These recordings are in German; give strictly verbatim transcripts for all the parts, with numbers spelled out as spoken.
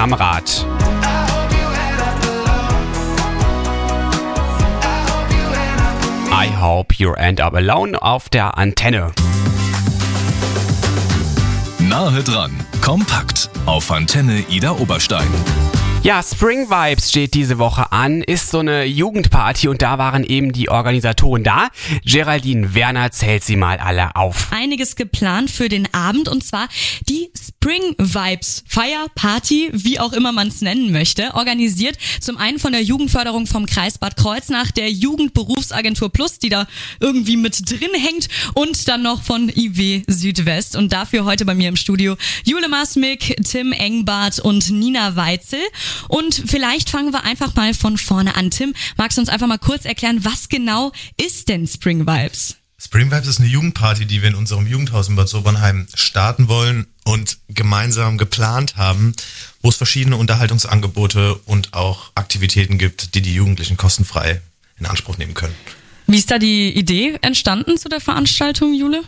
Kamrat. I hope you end up alone auf der Antenne. Nahe dran, kompakt auf Antenne Ida Oberstein. Ja, Spring Vibes steht diese Woche an, ist so eine Jugendparty und da waren eben die Organisatoren da. Geraldine Werner zählt sie mal alle auf. Einiges geplant für den Abend und zwar die Spring Vibes Feier, Party, wie auch immer man es nennen möchte, organisiert zum einen von der Jugendförderung vom Kreis Bad Kreuznach, der Jugendberufsagentur Plus, die da irgendwie mit drin hängt und dann noch von I W Südwest und dafür heute bei mir im Studio Jule Masmik, Tim Engbart und Nina Weitzel. Und vielleicht fangen wir einfach mal von vorne an. Tim, magst du uns einfach mal kurz erklären, was genau ist denn Spring Vibes? Spring Vibes ist eine Jugendparty, die wir in unserem Jugendhaus in Bad Sobernheim starten wollen und gemeinsam geplant haben, wo es verschiedene Unterhaltungsangebote und auch Aktivitäten gibt, die die Jugendlichen kostenfrei in Anspruch nehmen können. Wie ist da die Idee entstanden zu der Veranstaltung, Jule?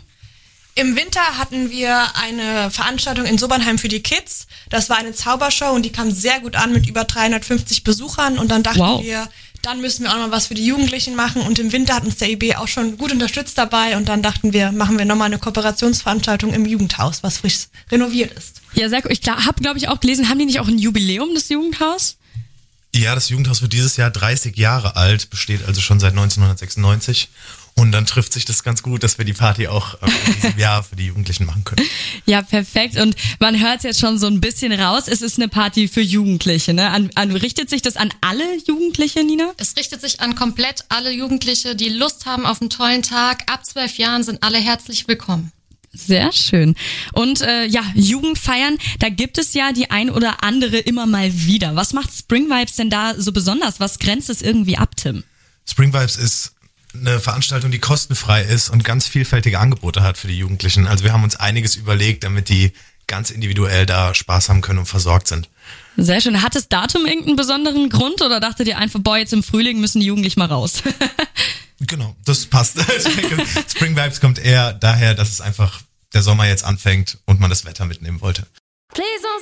Im Winter hatten wir eine Veranstaltung in Sobernheim für die Kids. Das war eine Zaubershow und die kam sehr gut an mit über dreihundertfünfzig Besuchern. Und dann dachten wow. wir, dann müssen wir auch noch was für die Jugendlichen machen. Und im Winter hat uns der I B auch schon gut unterstützt dabei. Und dann dachten wir, machen wir nochmal eine Kooperationsveranstaltung im Jugendhaus, was frisch renoviert ist. Ja, sehr gut. Ich habe, glaube ich, auch gelesen, haben die nicht auch ein Jubiläum, das Jugendhaus? Ja, das Jugendhaus wird dieses Jahr dreißig Jahre alt, besteht also schon seit neunzehnhundertsechsundneunzig. Und dann trifft sich das ganz gut, dass wir die Party auch äh, in diesem Jahr für die Jugendlichen machen können. Ja, perfekt. Und man hört es jetzt schon so ein bisschen raus. Es ist eine Party für Jugendliche, ne? An, an, richtet sich das an alle Jugendliche, Nina? Es richtet sich an komplett alle Jugendliche, die Lust haben auf einen tollen Tag. Ab zwölf Jahren sind alle herzlich willkommen. Sehr schön. Und äh, ja, Jugendfeiern, da gibt es ja die ein oder andere immer mal wieder. Was macht Spring Vibes denn da so besonders? Was grenzt es irgendwie ab, Tim? Spring Vibes ist eine Veranstaltung, die kostenfrei ist und ganz vielfältige Angebote hat für die Jugendlichen. Also wir haben uns einiges überlegt, damit die ganz individuell da Spaß haben können und versorgt sind. Sehr schön. Hat das Datum irgendeinen besonderen Grund oder dachtet ihr einfach, boah, jetzt im Frühling müssen die Jugendlichen mal raus? Genau, das passt. Ich denke, Spring Vibes kommt eher daher, dass es einfach der Sommer jetzt anfängt und man das Wetter mitnehmen wollte. Please don't